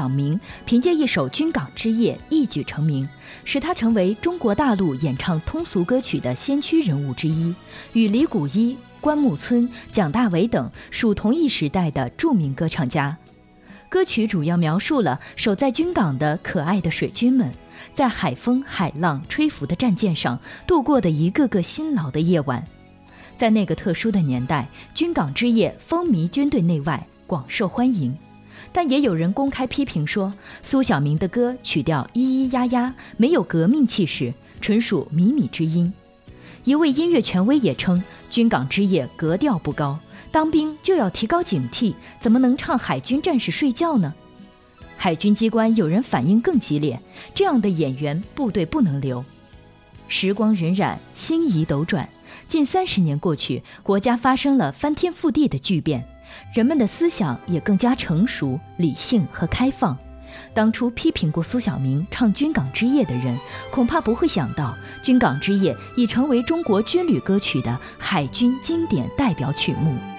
养民凭借一首《军港之夜》一举成名，使他成为中国大陆演唱通俗歌曲的先驱人物之一，与李谷一、关牧村、蒋大为等属同一时代的著名歌唱家。歌曲主要描述了守在军港的可爱的水军们，在海风海浪吹拂的战舰上度过的一个个辛劳的夜晚。在那个特殊的年代，军港之夜风靡军队内外，广受欢迎。但也有人公开批评说，苏小明的歌曲调咿咿呀呀，没有革命气势，纯属靡靡之音。一位音乐权威也称，军港之夜格调不高，当兵就要提高警惕，怎么能唱海军战士睡觉呢？海军机关有人反应更激烈，这样的演员部队不能留。时光荏苒，星移斗转，近30年过去，国家发生了翻天覆地的巨变，人们的思想也更加成熟、理性和开放。当初批评过苏小明唱《军港之夜》的人，恐怕不会想到《军港之夜》已成为中国军旅歌曲的海军经典代表曲目。